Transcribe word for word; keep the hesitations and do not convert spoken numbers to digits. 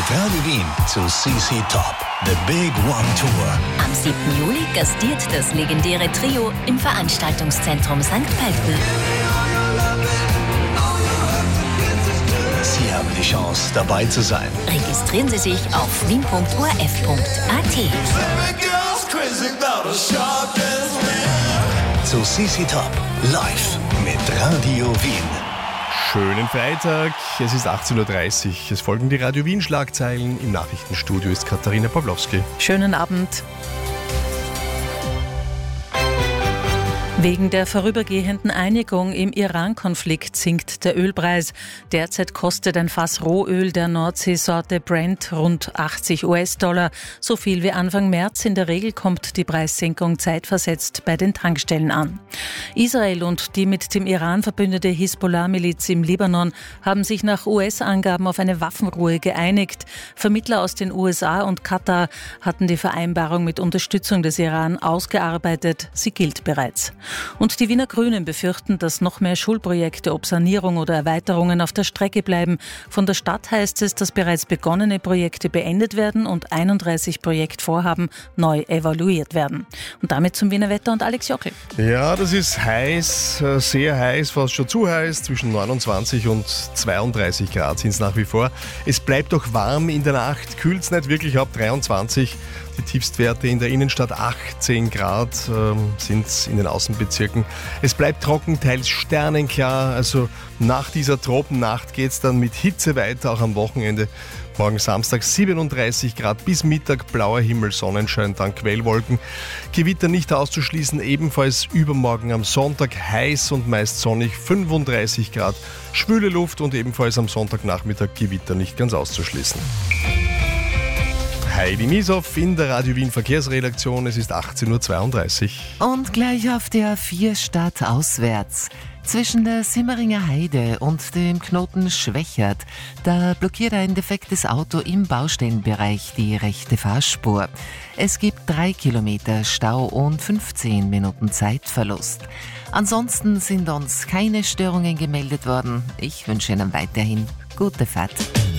Mit Radio Wien zu C C Top, The Big One Tour. Am siebten Juli gastiert das legendäre Trio im Veranstaltungszentrum Sankt Pölten. Sie haben die Chance, dabei zu sein. Registrieren Sie sich auf wien punkt o r f punkt a t. Zu C C Top, live mit Radio Wien. Schönen Freitag, es ist achtzehn Uhr dreißig. Es folgen die Radio Wien Schlagzeilen. Im Nachrichtenstudio ist Katharina Pawlowski. Schönen Abend. Wegen der vorübergehenden Einigung im Iran-Konflikt sinkt der Ölpreis. Derzeit kostet ein Fass Rohöl der Nordseesorte Brent rund achtzig US-Dollar. So viel wie Anfang März. In der Regel kommt die Preissenkung zeitversetzt bei den Tankstellen an. Israel und die mit dem Iran verbündete Hisbollah-Miliz im Libanon haben sich nach U S-Angaben auf eine Waffenruhe geeinigt. Vermittler aus den U S A und Katar hatten die Vereinbarung mit Unterstützung des Iran ausgearbeitet. Sie gilt bereits. Und die Wiener Grünen befürchten, dass noch mehr Schulprojekte ob Sanierung oder Erweiterungen auf der Strecke bleiben. Von der Stadt heißt es, dass bereits begonnene Projekte beendet werden und einunddreißig Projektvorhaben neu evaluiert werden. Und damit zum Wiener Wetter und Alex Jockel. Ja, das ist heiß, sehr heiß, fast schon zu heiß. Zwischen neunundzwanzig und zweiunddreißig Grad sind es nach wie vor. Es bleibt doch warm in der Nacht, kühlt es nicht wirklich ab, dreiundzwanzig. Die Tiefstwerte in der Innenstadt achtzehn Grad ähm, sind in den Außenbezirken. Es bleibt trocken, teils sternenklar. Also nach dieser Tropennacht geht es dann mit Hitze weiter, auch am Wochenende. Morgen Samstag siebenunddreißig Grad bis Mittag, blauer Himmel, Sonnenschein, dann Quellwolken. Gewitter nicht auszuschließen, ebenfalls übermorgen am Sonntag heiß und meist sonnig, fünfunddreißig Grad, schwüle Luft und ebenfalls am Sonntagnachmittag Gewitter nicht ganz auszuschließen. Heidi Mieshoff in der Radio Wien Verkehrsredaktion. Es ist achtzehn Uhr zweiunddreißig. Und gleich auf der vier Stadt auswärts. Zwischen der Simmeringer Heide und dem Knoten Schwächert, da blockiert ein defektes Auto im Baustellenbereich die rechte Fahrspur. Es gibt drei Kilometer Stau und fünfzehn Minuten Zeitverlust. Ansonsten sind uns keine Störungen gemeldet worden. Ich wünsche Ihnen weiterhin gute Fahrt.